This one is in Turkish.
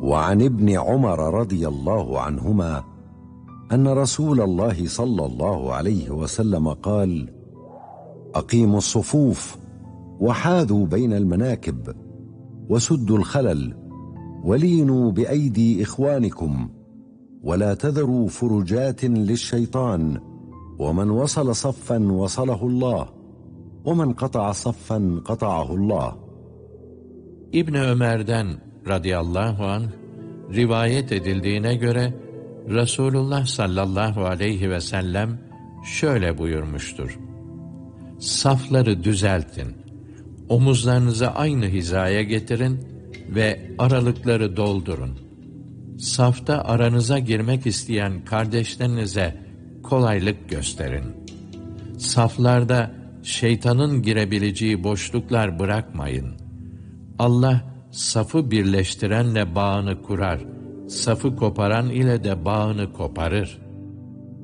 وعن ابن عمر رضي الله عنهما أن رسول الله صلى الله عليه وسلم قال: أقيموا الصفوف وحاذوا بين المناكب وسدوا الخلل ولينوا بأيدي إخوانكم ولا تذروا فرجات للشيطان، ومن وصل صفا وصله الله ومن قطع صفا قطعه الله. İbn Ömer'den radıyallahu anh rivayet edildiğine göre Resulullah sallallahu aleyhi ve sellem şöyle buyurmuştur: Safları düzeltin, omuzlarınızı aynı hizaya getirin ve aralıkları doldurun. Safta aranıza girmek isteyen kardeşlerinize kolaylık gösterin. Saflarda şeytanın girebileceği boşluklar bırakmayın. Allah safı birleştirenle bağını kurar, safı koparan ile de bağını koparır.